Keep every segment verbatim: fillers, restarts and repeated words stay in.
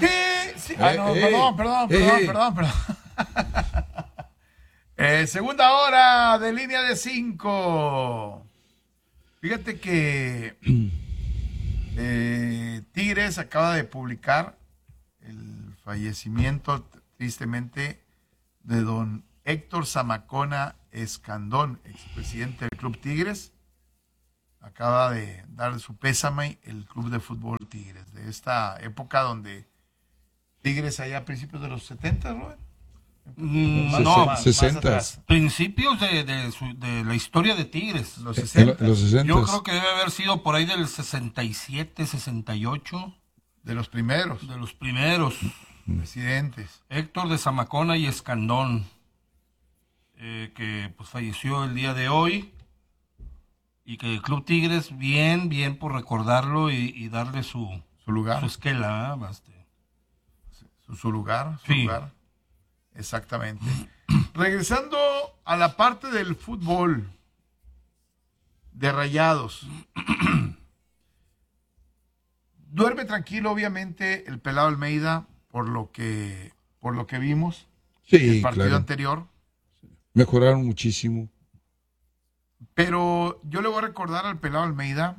Sí, sí. Ah, no, Eh, perdón, eh, perdón, eh, perdón, eh. perdón, perdón. Eh, segunda hora de línea de cinco. Fíjate que eh, Tigres acaba de publicar el fallecimiento, tristemente, de don Héctor Zamacona Escandón, expresidente del Club Tigres. Acaba de dar su pésame el Club de Fútbol Tigres, de esta época donde Tigres allá a principios de los setenta, Robert. Mm, Más- no, más- más sesentas. atrás, principios de, de, su- de la historia de Tigres. los En, sesenta, en los sesentas. Yo creo que debe haber sido por ahí del sesenta y siete, sesenta y ocho, de los primeros de los primeros. presidentes. Héctor de Zamacona y Escandón, eh, que pues falleció el día de hoy, y que el Club Tigres, bien, bien por recordarlo y, y darle su, Su lugar, su esquela, ¿eh? Este, su, su lugar, su Sí. lugar. Exactamente. Regresando a la parte del fútbol de Rayados. Duerme tranquilo, obviamente, el Pelado Almeida, por lo que, por lo que vimos Sí, el partido claro. anterior. Mejoraron muchísimo. Pero yo le voy a recordar al Pelado Almeida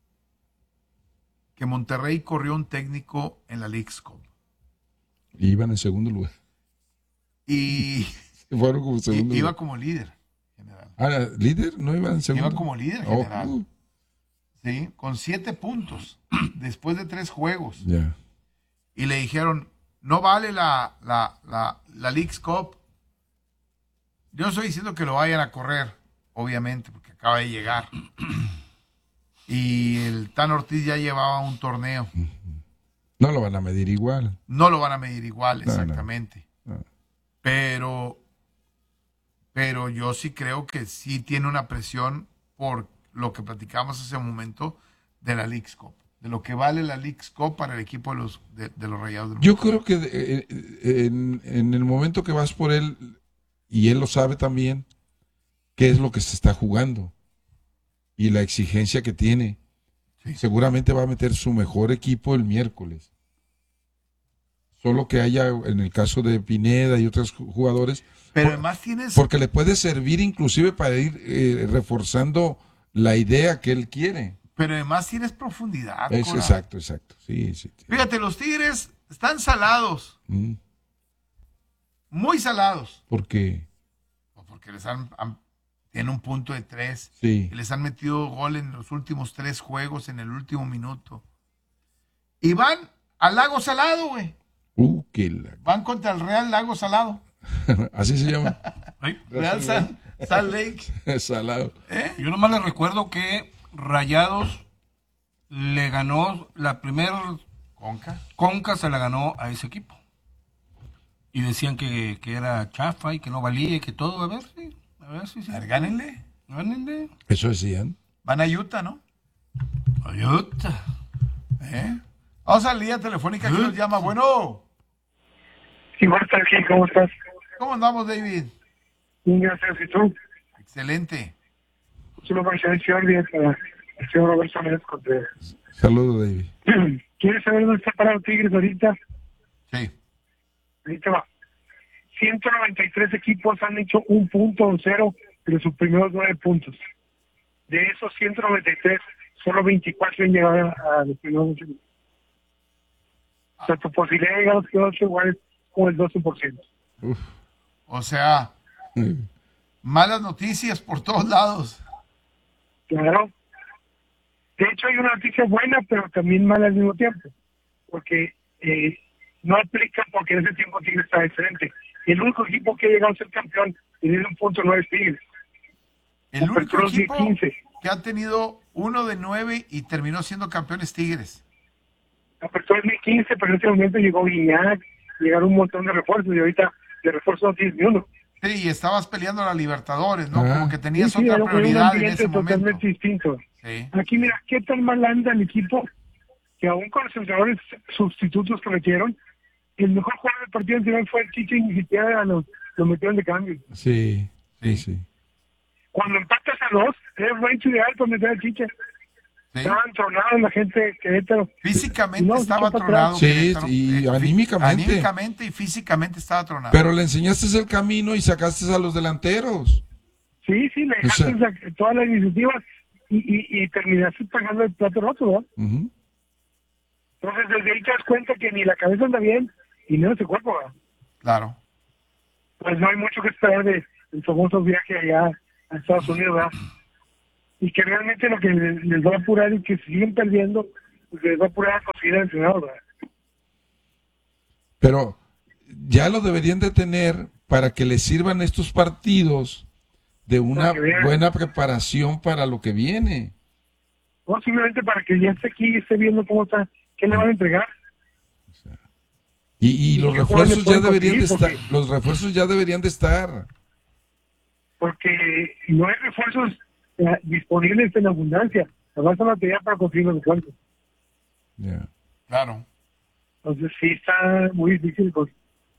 que Monterrey corrió un técnico en la Leagues Cup. Y iban en segundo lugar. Y, Fueron como y- segundo iba lugar. como líder general. Ah, ¿líder? ¿No iban en segundo? Iba como líder Oh, general. uh, ¿Sí? Con siete puntos después de tres juegos. ya. Y le dijeron, no vale la, la, la, la Leagues Cup. Yo no estoy diciendo que lo vayan a correr, obviamente, porque acaba de llegar. Y el Tan Ortiz ya llevaba un torneo. No lo van a medir igual. No lo van a medir igual, No, no. exactamente. No. Pero, pero yo sí creo que sí tiene una presión por lo que platicamos hace un momento de la Leagues Cup, de lo que vale la Leagues Cup para el equipo de los, de, de los Rayados del Yo Monterrey. creo que eh, eh, en, en el momento que vas por él, y él lo sabe también, qué es lo que se está jugando y la exigencia que tiene. Sí. Seguramente va a meter su mejor equipo el miércoles. Solo que haya, en el caso de Pineda y otros jugadores, Pero por- además tienes, porque le puede servir inclusive para ir eh, reforzando la idea que él quiere. pero además tienes profundidad. Es, Cora. exacto, exacto. Sí, sí. sí. Fíjate, los Tigres están salados, Mm, muy salados, porque, porque les han, han- tienen un punto de tres sí. y les han metido gol en los últimos tres juegos en el último minuto. Y van al Lago Salado, güey. Uh, qué la- Van contra el Real Lago Salado. Así se llama. ay, Real Sal, Salt Lake. Salado. ¿Eh? yo nomás le recuerdo que Rayados le ganó la primera Conca. Conca, se la ganó a ese equipo. Y decían que, que era chafa y que no valía y que todo. A ver, sí. A ver, sí, sí. A ver, gánenle. Gánenle. Eso decían. Van a Utah, ¿no? Ayuta. ¿Eh? Vamos a la línea telefónica que nos llama. Bueno, Sí, buenas tardes, Gil, ¿cómo estás? ¿cómo andamos, David? Bien, gracias, ¿y tú? Excelente. Solo para saber si alguien para el señor Roberto Méndez Contreras. Saludos, David. ¿Quieres saber dónde está parado Tigres ahorita? Sí. Ahorita va. ciento noventa y tres equipos han hecho un punto o cero de sus primeros nueve puntos. De esos ciento noventa y tres, solo veinticuatro han llegado a los primeros ocho. O sea, tu posibilidad de llegar a los primeros ocho igual es como el doce por ciento. Uf. O sea, malas noticias por todos lados. Claro. De hecho, hay una noticia buena, pero también mala al mismo tiempo. Porque eh, no aplica porque en ese tiempo Tigres está excelente. El único equipo que ha llegado a ser campeón y tiene un punto nueve es Tigres. El único Apertura equipo dos mil quince. que ha tenido uno de nueve y terminó siendo campeones Tigres. Apertura dos mil quince, pero en ese momento llegó Guiñac, llegaron un montón de refuerzos y ahorita de refuerzos no tienes ni uno. Sí, y estabas peleando a la Libertadores, ¿no? Ah. Como que tenías Sí, sí, otra era un prioridad en ambiente ese momento. totalmente distinto. Sí. Aquí mira, qué tan mal anda el equipo que aún con los entrenadores sustitutos que metieron, el mejor jugador del partido anterior fue el Chiche y ni siquiera lo, lo metieron de cambio. Sí, sí, sí. Cuando empatas a dos, es rancho ideal para meter al Chiche. Sí. Estaban tronados la gente de Querétaro. Físicamente No, se estaba echó para tronado. atrás. Sí, Querétaro. y Eh, fí- anímicamente. Anímicamente y físicamente estaba tronado. Pero le enseñaste el camino y sacaste a los delanteros. Sí, sí, le O sea- dejaste la- toda la iniciativa y, y, y terminaste pagando el plato roto, ¿verdad? Ujú. Entonces, desde ahí te das cuenta que ni la cabeza anda bien y menos el cuerpo, ¿verdad? Claro. Pues no hay mucho que esperar de, del famoso viaje allá a Estados Unidos, ¿verdad? Y que realmente lo que les, les va a apurar y que siguen perdiendo, pues les va a apurar a conseguir el entrenador, ¿verdad? Pero ya lo deberían de tener para que les sirvan estos partidos de una Para que vean. buena preparación para lo que viene. No, simplemente para que ya esté aquí y esté viendo cómo está, qué le van a entregar. Y, y ¿Y los qué jugadores refuerzos ya pueden deberían de conseguir? estar, los refuerzos ya deberían de estar. Porque no hay refuerzos eh, disponibles en abundancia. Además, la materia para conseguir los refuerzos. Ya. Claro. Entonces, sí está muy difícil. Pues.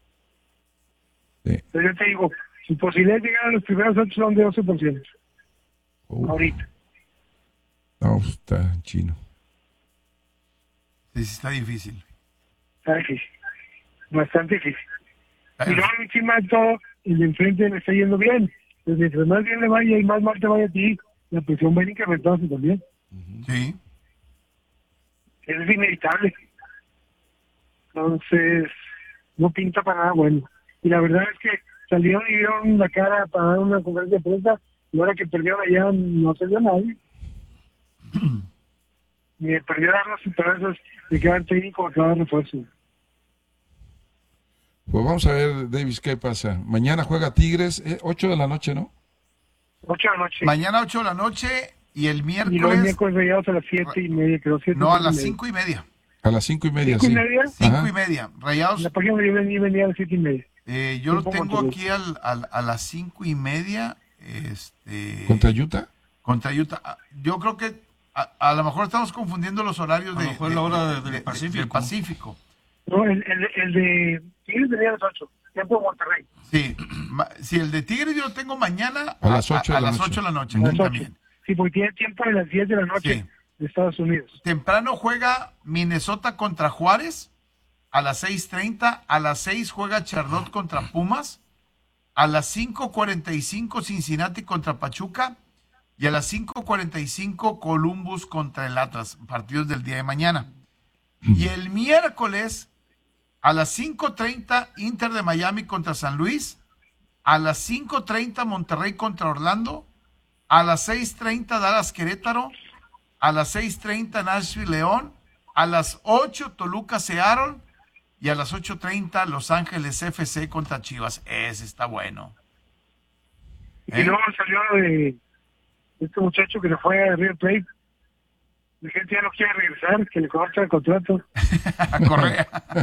Sí. Pero yo te digo, su posibilidad de llegar a los primeros ocho son de doce por ciento. Uf, Ahorita. no, pues, está chino. Sí, sí, está difícil. Está difícil. Bastante difícil. Está Y luego encima de todo, el de enfrente le está yendo bien. Pues mientras más bien le vaya y más mal te vaya a ti, la presión va a ir incrementándose también. Sí. Es inevitable. Entonces, no pinta para nada bueno. Y la verdad es que salieron y dieron la cara para dar una conferencia de prensa y ahora que perdieron allá no se dio nadie. Ni perdió las esperanzas de quedar técnico o quedar refuerzo. Pues vamos a ver, Davis, qué pasa. Mañana juega Tigres, eh, ocho de la noche, ¿no? Ocho de la noche. Mañana ocho de la noche y el Y luego el miércoles. miércoles rayados a las siete y media, creo. Siete, No, a siete y las media. cinco y media. A las cinco y media, ¿Cinco y sí. media? Cinco Ajá. y media. Rayados. La página donde yo venía, venía a las siete y media. Eh, yo lo Tiempo tengo Monterrey. aquí al, al- a las cinco y media. Este, ¿Contra Utah? contra Utah. Ah, Yo creo que a, a lo mejor estamos confundiendo los horarios A de, lo mejor de- la hora de- del de- Pacífico. del Pacífico. No, el, el, el de Tigres venía a las ocho. Tiempo de Monterrey. Sí, ma- si el de Tigres yo lo tengo mañana A las ocho de a la las noche. ocho de la noche. A A aquí las ocho. también. Sí, porque tiene tiempo de las diez de la noche Sí. de Estados Unidos. Temprano juega Minnesota contra Juárez a las seis treinta. A las seis juega Charlotte contra Pumas. A las cinco cuarenta y cinco Cincinnati contra Pachuca. Y a las cinco cuarenta y cinco Columbus contra el Atlas. Partidos del día de mañana. Y el miércoles a las cinco treinta Inter de Miami contra San Luis. A las cinco treinta Monterrey contra Orlando. A las seis treinta Dallas Querétaro. A las seis treinta Nashville León. A las ocho Toluca Seattle. Y a las ocho treinta Los Ángeles F C contra Chivas. Ese está bueno. Y ¿Eh? luego salió de este muchacho que se fue a River Plate. La gente ya no quiere regresar, que le corta el contrato. A Correa.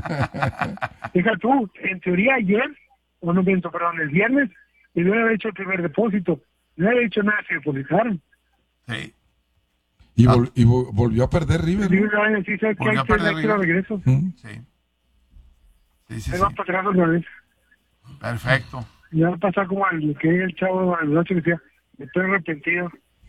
Deja tú, en teoría ayer, o no miento, perdón, el viernes, debió haber hecho el primer depósito. No había hecho nada, se depositaron. Sí. Y, Ah. vol- y vol- volvió a perder River, Y ¿no? una vez sí, ¿sabes qué? Volvió a Hay que perder hay que ir a River. regreso. ¿Mm? Sí. Sí, sí, Ahí sí. va para atrás otra vez. Perfecto. Ya va a pasar como al que el chavo al noche que decía, estoy arrepentido.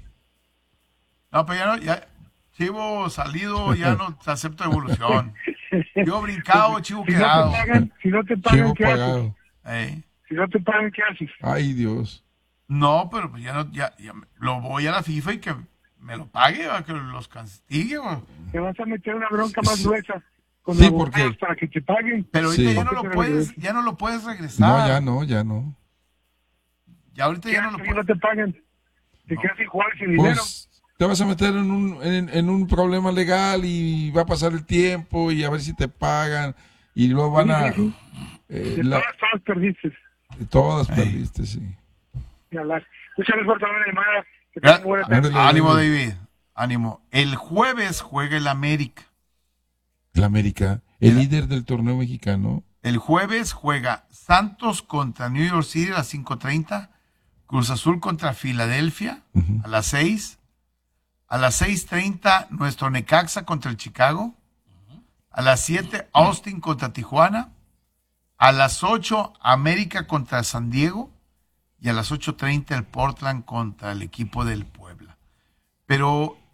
No, pero ya no, ya, Chivo salido, ya no te acepto evolución. Yo brincado, Chivo si quedado. no te pagan, si no te pagan, Chivo ¿qué haces? pagado. Ey. Si no te pagan, ¿qué haces? Ay, Dios. No, pero pues ya no, ya, ya me- lo voy a la FIFA y que me lo pague, o que los castigue. O- Te vas a meter una bronca más Sí. gruesa con Sí, los abogados porque- para que te paguen. Pero ahorita Sí. ya no lo puedes, ya no lo puedes regresar. No, ya no, ya no. Ya ahorita ¿Qué ya no haces lo si no puedes. te pagan? Te quedas sin jugar sin dinero. Pues te vas a meter en un, en, en un problema legal y va a pasar el tiempo y a ver si te pagan y luego van a... Sí, sí, eh, De la- todas, todas perdiste. todas perdiste, sí. Ni hablar. Muchas gracias por tomar la llamada. Que Ya, tengan buena tarde. ándale. Ánimo, David. Ánimo. El jueves juega el América. La América, el Mira. líder del torneo mexicano. El jueves juega Santos contra New York City a las cinco treinta. Cruz Azul contra Filadelfia Ujú. a las seis. A las seis treinta nuestro Necaxa contra el Chicago. A las siete Austin contra Tijuana. A las ocho América contra San Diego. Y a las ocho treinta el Portland contra el equipo del Puebla. Pero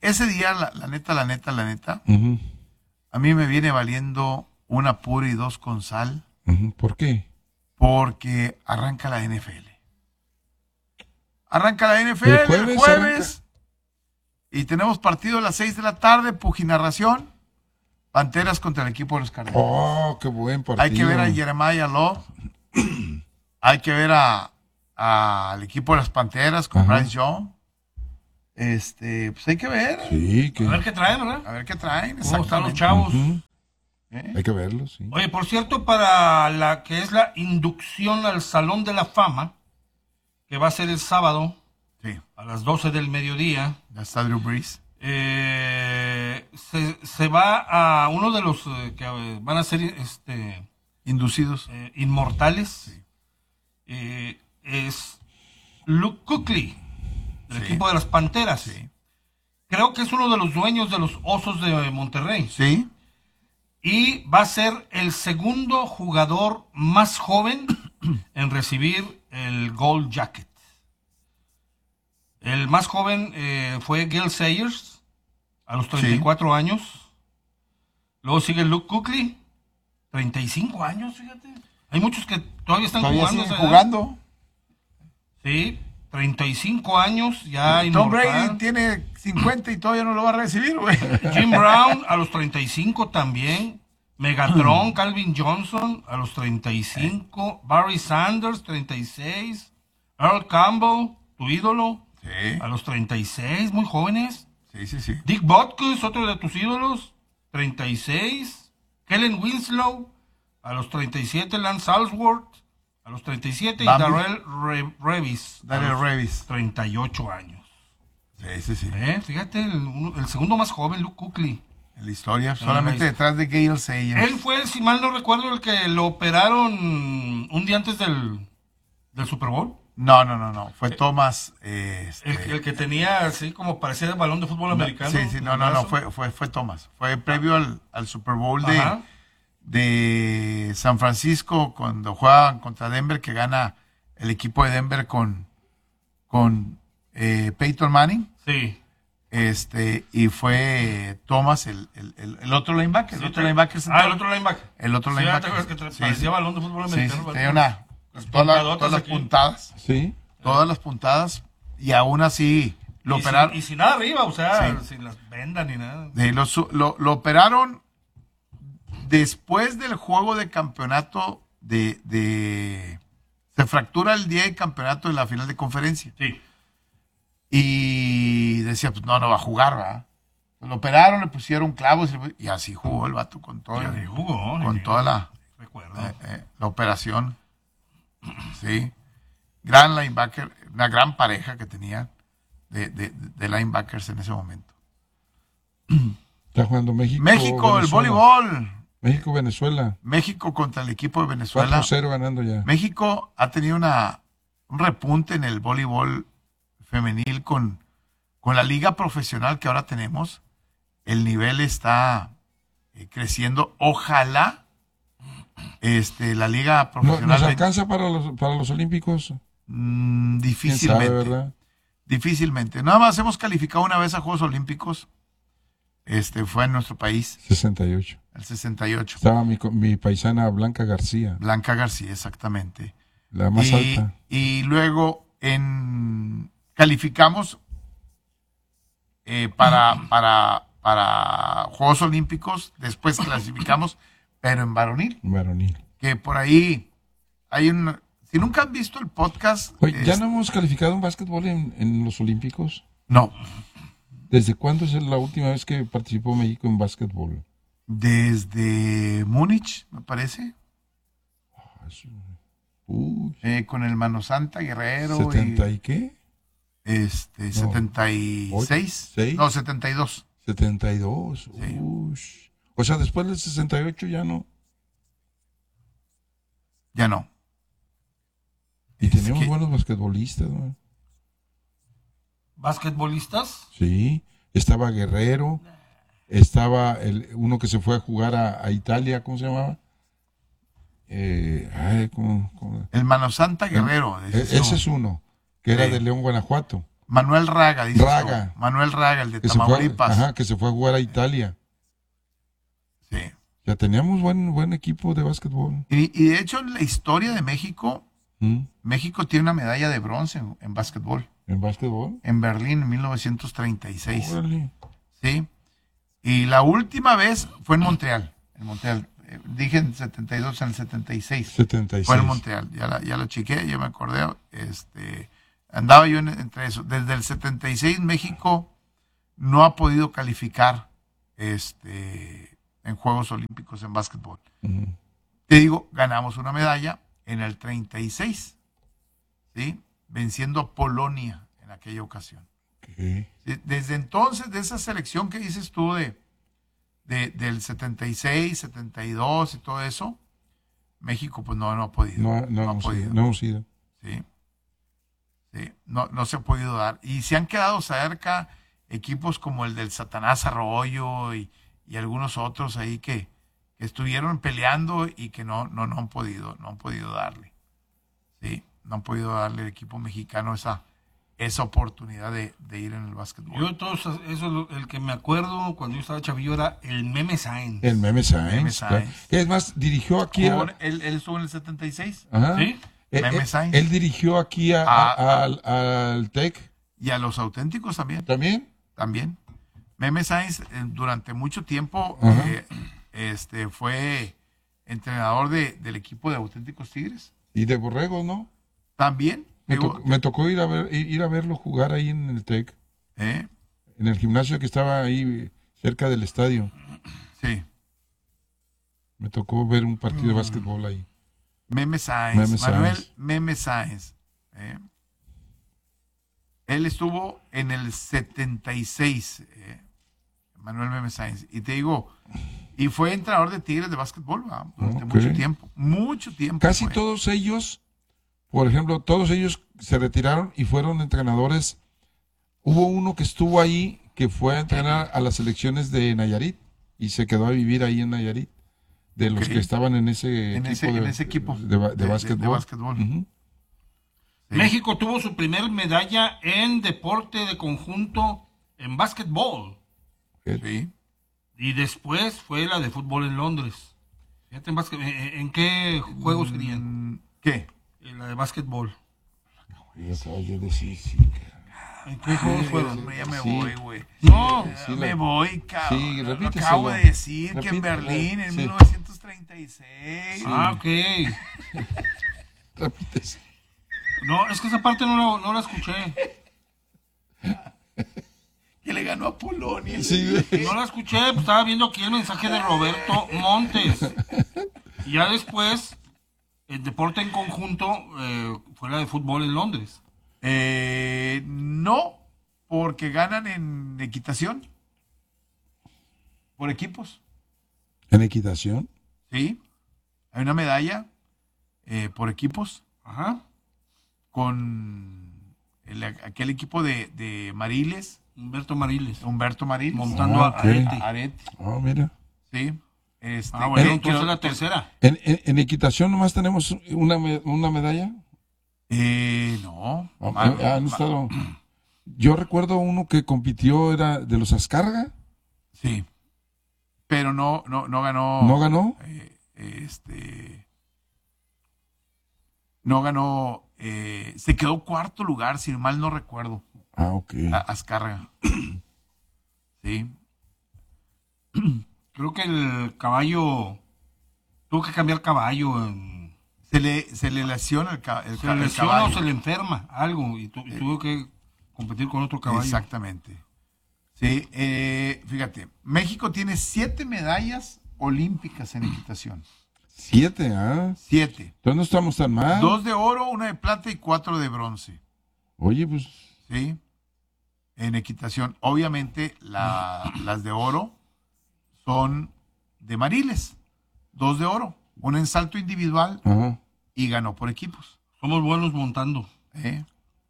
ese día, la, la neta, la neta, la neta, Ujú, a mí me viene valiendo una pura y dos con sal, ujú. ¿Por qué? porque arranca la N F L. Arranca la N F L El el jueves jueves, y tenemos partido a las seis de la tarde, pujinarración, Panteras contra el equipo de los Cardenales. Oh, qué buen partido. Hay que ver a Jeremiah Love, hay que ver a al equipo de las Panteras con Ajá. Bryce Young. Este, pues hay que ver, Sí, que... A ver qué traen, ¿verdad? a ver qué traen, ¿Cómo están los exactamente. chavos? Ujú. ¿Eh? Hay que verlo, sí. Oye, por cierto, para la que es la inducción al Salón de la Fama, que va a ser el sábado Sí, a las doce del mediodía, ya está Drew Brees. eh, se, se va a uno de los eh, que eh, van a ser este, Inducidos. eh, inmortales. Eh, es Luke Kuechly, del Sí. equipo de las Panteras. Sí. Creo que es uno de los dueños de los Osos de Monterrey. Sí, Y va a ser el segundo jugador más joven en recibir el Gold Jacket. El más joven eh, fue Gale Sayers, a los treinta y cuatro años. Luego sigue Luke Kuechly, treinta y cinco años, fíjate. Hay muchos que todavía están todavía jugando. siguen esa edad. jugando. Sí, treinta y cinco años, ya Tom inmortal. Brady tiene cincuenta y todavía no lo va a recibir, güey. Jim Brown a los treinta y cinco también. Megatron, Calvin Johnson a los treinta y cinco. Barry Sanders, treinta y seis. Earl Campbell, tu ídolo, Sí, a los treinta y seis, muy jóvenes. sí, sí, sí. Dick Butkus, otro de tus ídolos, treinta y seis. Kellen Winslow, a los treinta y siete. Lance Ellsworth, a los treinta y siete. Bambi. Y Darrell Re- Revis, a Darrell los Revis. treinta y ocho años. Sí, sí, sí. ¿Eh? Fíjate, el, uno- el segundo más joven, Luke Kuechly. En la historia, solamente ahí detrás de Gale Sayers. Él fue, si mal no recuerdo, el que lo operaron un día antes del, del Super Bowl. No, no, no, no. Fue Thomas. eh, este, El, el que tenía así como parecía el balón de fútbol no, americano. sí, sí, no, el no, no. brazo. Fue, fue, fue Thomas. Fue previo al, al Super Bowl de, Ajá. de San Francisco cuando jugaban contra Denver, que gana el equipo de Denver con, con eh, Peyton Manning. Sí. Este, y fue Thomas, el, el, el, el otro linebacker. Sí, el otro te- linebacker Ah, central. el otro linebacker. El otro Sí, linebacker. ¿te acuerdas que te Sí, parecía sí. balón de fútbol Sí, americano? sí, ¿verdad? tenía una, Las todas, las, puntadotas todas las aquí. puntadas, Sí. todas las puntadas, y aún así lo Y operaron. sin, y sin nada arriba, o sea, Sí. sin las vendas ni nada. de- lo, su- lo, lo operaron después del juego de campeonato de, de... Se fractura el día de campeonato de la final de conferencia. Sí. Y decía, pues no, no va a jugar, ¿verdad? Lo operaron, le pusieron clavos y, y así jugó el vato con todo Ya el- ni jugó, ni con ni- toda la, Recuerdo. eh, eh, la operación. Sí. Gran linebacker, una gran pareja que tenía de, de, de linebackers en ese momento. Está jugando México. México, el Venezuela. voleibol. México, Venezuela. México contra el equipo de Venezuela. cuatro cero ganando ya. México ha tenido una, un repunte en el voleibol femenil con, con la liga profesional que ahora tenemos. El nivel está eh, creciendo. Ojalá este, la liga ¿No, profesional... ¿Nos ve- alcanza para los, para los Olímpicos? Mm, ¿Quién difícilmente. sabe, verdad? Difícilmente. Nada más hemos calificado una vez a Juegos Olímpicos. Este fue en nuestro país, sesenta y ocho. el sesenta y ocho. Estaba mi, co- mi paisana Blanca García, Blanca García, exactamente. la más y, alta. y luego en calificamos eh, para, para, para Juegos Olímpicos, después clasificamos, pero en varonil, Varonil. que por ahí hay un... Si nunca han visto el podcast... Oye, ¿ya es- no hemos calificado en básquetbol en, en los Olímpicos? No, ¿Desde cuándo es la última vez que participó México en básquetbol? desde Múnich, me parece, Uy, eh, con el Mano Santa Guerrero. ¿setenta y, y qué? este, setenta y seis. ¿seis? No, setenta y dos. setenta y dos. Sí. Uy. O sea, después del sesenta y ocho ya no. Ya no. Y Es teníamos que- buenos basquetbolistas, ¿no? ¿Basquetbolistas? Sí, estaba Guerrero, estaba el, uno que se fue a jugar a, a Italia, ¿cómo se llamaba? Eh, ay, ¿cómo- cómo? El Mano Santa Guerrero. E- ese es ese es uno, que era Sí. de León, Guanajuato. Manuel Raga, dice Raga. Manuel Raga, el de Que se, fue, Tamaulipas. ajá, que se fue a jugar a Italia. Sí. Ya teníamos buen, buen equipo de básquetbol. Y, y de hecho, en la historia de México, ¿Mm? México tiene una medalla de bronce en, en básquetbol. ¿En básquetbol? En Berlín en mil novecientos treinta y seis. Órale. Sí. Y la última vez fue en Montreal. En Montreal. Eh, dije en setenta y dos, en el setenta y seis. setenta y seis. Fue en Montreal. Ya la, ya la chequé, ya me acordé. Este, andaba yo en- entre eso. Desde el setenta y seis México no ha podido calificar este, en Juegos Olímpicos en básquetbol. Ujú. Te digo, ganamos una medalla en el treinta y seis, ¿sí? Venciendo a Polonia en aquella ocasión. Ok. ¿Sí? Desde entonces, de esa selección que dices tú de, de- del setenta y seis, setenta y dos y todo eso, México pues no, no ha podido. No, no, ha hemos podido. ido, no hemos ido. ¿Sí? Sí, no, no se ha podido dar. Y se han quedado cerca equipos como el del Satanás Arroyo y, y algunos otros ahí que, que estuvieron peleando y que no, no, no han podido, no han podido darle. Sí, no han podido darle al equipo mexicano esa, esa oportunidad de, de ir en el básquetbol. Yo entonces, eso es lo- el que me acuerdo cuando yo estaba chavillo era el Meme Sainz. El Meme Sainz. Meme claro. Sainz. Es más, dirigió aquí a... Con- él, él estuvo en el setenta y seis Ajá. ¿Sí? Eh, Meme eh, Sainz. él dirigió aquí a, Ah, a- al, al TEC y a los auténticos también. también. También. Meme Sainz eh, durante mucho tiempo Ajá. eh, este, fue entrenador de, del equipo de Auténticos Tigres. Y de Borrego, ¿no? También. Me, digo, tocó, me tocó ir a ver ir ir a verlo jugar ahí en el TEC, ¿eh? en el gimnasio que estaba ahí cerca del estadio. Sí. Me tocó ver un partido Mm. de básquetbol ahí. Meme Sainz. Meme Manuel Sainz. Meme Sainz. ¿eh? Él estuvo en el setenta y seis. ¿eh? Manuel Meme Sainz. Y te digo, y fue entrenador de Tigres de básquetbol, ¿va? Durante Ok. mucho tiempo. Mucho tiempo. Casi fue. todos ellos, por ejemplo, todos ellos se retiraron y fueron entrenadores. Hubo uno que estuvo ahí que fue a entrenar a las selecciones de Nayarit y se quedó a vivir ahí en Nayarit, de los Ok. que estaban en ese En equipo, ese- de, en ese equipo de, ba- de de- de- de básquetbol. básquetbol. Ujú. Sí. México tuvo su primer medalla en deporte de conjunto en básquetbol. Sí. Y después fue la de fútbol en Londres. Fíjate, en, básquet- ¿en- ¿en qué juegos serían? Mm, ¿Qué? En la de básquetbol. Yo acabas de decir, sí. ¿En qué juegos fueron? Hombre, ya me Sí. voy, güey. No, Ya sí, me la- voy, cabrón. sí, Lo repíteselo. acabo de decir que en Repítelo, Berlín en sí. mil novecientos treinta y seis. Ah, ok. Repítese. No, es que esa parte no la, no la escuché. Que le ganó a Polonia. Sí, No la escuché, pues estaba viendo aquí el mensaje de Roberto Montes. Y ya después, el deporte en conjunto eh, fue la de fútbol en Londres. Eh, no, porque ganan en equitación. Por equipos. en equitación. Sí. Hay una medalla eh, por equipos Ajá. con el- aquel equipo de, de Mariles, Humberto Mariles. Humberto Mariles. Montando Ah, a ok. Arete. Arete, Ah, mira. sí. Este, Ah, bueno, que- entonces que- la tercera. En, en- en equitación nomás tenemos una, me- una medalla. Eh, no. Ah, Ma- ah, han ma- estado- Yo recuerdo uno que compitió, era de los Azcárraga. Sí. Pero no, no, no ganó. ¿No ganó? eh, este. No ganó. eh, se quedó cuarto lugar, si mal no recuerdo. Ah, ok. a- Azcárraga. Sí. Creo que el caballo tuvo que cambiar caballo. en- Se le, se le lesiona el, ca- el se ca- le el lesiona o caballo. se le enferma algo y, tu- y tuvo que competir con otro caballo. Exactamente. Sí, eh, fíjate, México tiene siete medallas olímpicas en equitación. Siete, ¿ah? Siete. Entonces no estamos tan mal. Dos de oro, una de plata y cuatro de bronce. Oye, pues, ¿Sí? En equitación. Obviamente, la- las de oro son de Mariles. Dos de oro. Una en salto individual ajá. y ganó por equipos. Somos buenos montando. ¿eh?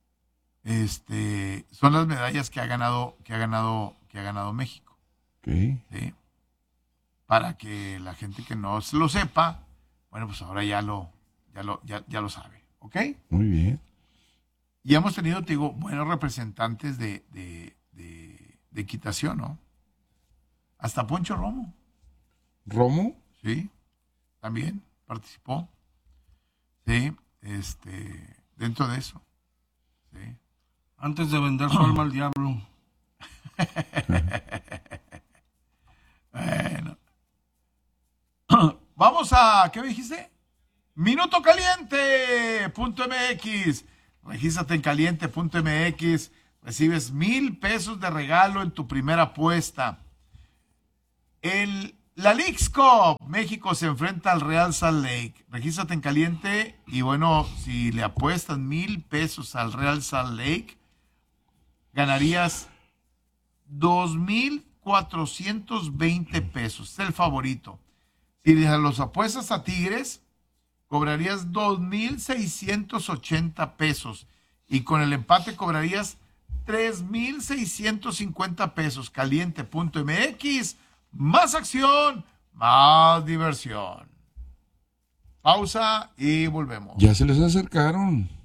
Este, son las medallas que ha ganado, que ha ganado, que ha ganado México. Ok. ¿Sí? Para que la gente que no se lo sepa, bueno, pues ahora ya lo, ya lo, ya, ya lo sabe. ¿Ok? Muy bien. Y hemos tenido, te digo, buenos representantes de, de, de, de equitación, ¿no? Hasta Poncho Romo. ¿Romo? Sí, también participó. Sí, este, dentro de eso. Sí. Antes de vender su alma al diablo. Bueno. Vamos a, ¿qué me dijiste? Minuto Caliente punto M X. Regístrate en caliente punto M X. Recibes mil pesos de regalo en tu primera apuesta. El, la Leagues Cup México se enfrenta al Real Salt Lake. Regístrate en caliente y bueno, si le apuestas mil pesos al Real Salt Lake, ganarías dos mil cuatrocientos veinte pesos. Es el favorito. Si los apuestas a Tigres, cobrarías dos mil seiscientos ochenta pesos. Y con el empate cobrarías tres mil seiscientos cincuenta pesos. Caliente punto M X. Más acción, más diversión. Pausa y volvemos. Ya se les acercaron.